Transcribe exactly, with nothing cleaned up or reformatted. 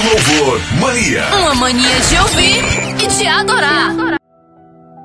Louvor Mania. Uma mania de ouvir e de adorar.